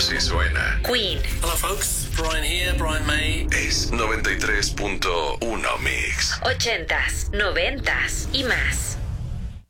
Así suena. Queen. Hello folks, Brian here, Brian May. Es 93.1 Mix. 80s, 90s y más.